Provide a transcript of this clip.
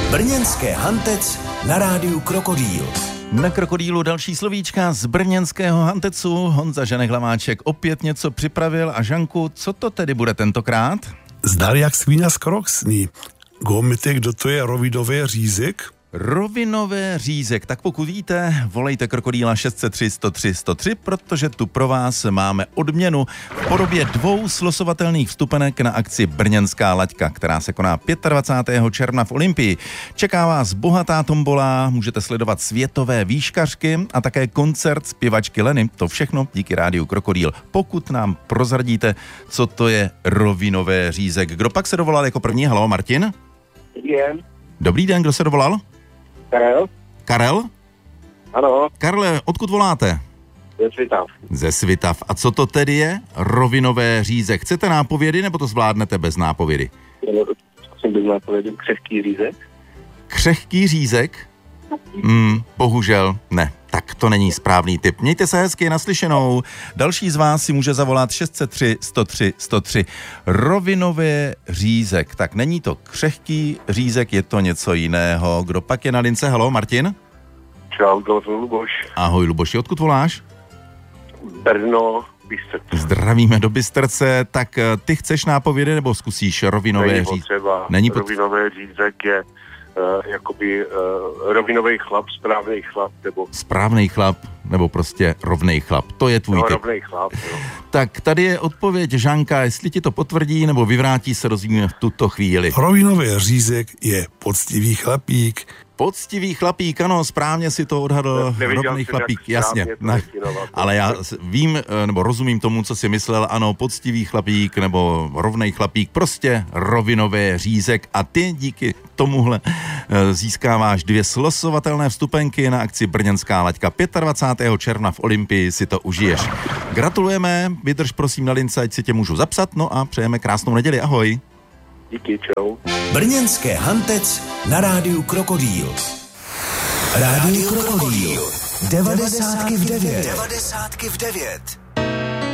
Brněnské Hantec na rádiu Krokodýl. Na Krokodýlu další slovíčka z brněnského Hantecu. Honza Ženech-Hlaváček opět něco připravil. A Žanku, co to tedy bude tentokrát? Zdar jak svíňa z kroksní. Gomite, kdo to je rovinové řízek? Rovinové řízek. Tak pokud víte, volejte Krokodýla 603 103 103, protože tu pro vás máme odměnu v podobě 2 slosovatelných vstupenek na akci Brněnská laťka, která se koná 25. června v Olympii. Čeká vás bohatá tombola, můžete sledovat světové výškařky a také koncert zpěvačky Leny. To všechno díky rádiu Krokodýl. Pokud nám prozradíte, co to je rovinové řízek. Kdo pak se dovolal jako první? Haló, Martin? Dobrý den, kdo se dovolal? Karel? Karel? Ano. Karle, odkud voláte? Ze Svitav. Ze Svitav. A co to tedy je? Rovinové řízek. Chcete nápovědy, nebo to zvládnete bez nápovědy? Zkusím bez nápovědy. Křehký řízek. Křehký řízek? Bohužel ne. Tak to není správný tip. Mějte se hezky, naslyšenou. Další z vás si může zavolat 603 103 103. Rovinové řízek. Tak není to křehký řízek, je to něco jiného. Kdo pak je na lince? Haló, Martin? Čau, to Luboš. Ahoj, Luboši, odkud voláš? Brno, Bystrce. Zdravíme do Bystrce. Tak ty chceš nápovědy, nebo zkusíš rovinové řízek? Není potřeba. Rovinové řízek je jakoby rovinový chlap, správný chlap, nebo... Správný chlap, nebo prostě rovnej chlap. To je tvůj tip. Rovnej chlap, jo. Tak tady je odpověď Žánka, jestli ti to potvrdí, nebo vyvrátí, se rozvíme v tuto chvíli. Rovinové řízek je poctivý chlapík. Poctivý chlapík, ano, správně si to odhadl, rovnej chlapík, jasně. Ale já vím, nebo rozumím tomu, co si myslel, ano, poctivý chlapík, nebo rovnej chlapík, prostě rovinové řízek a ty díky tomuhle získáváš 2 slosovatelné vstupenky na akci Brněnská laťka. 25. června v Olympii si to užiješ. Gratulujeme, vydrž prosím na lince, ať si tě můžu zapsat, no a přejeme krásnou neděli, ahoj. Díky, čau. Brněnské Hantec na rádiu Krokodýl. Rádiu Krokodýl. 90 v 9.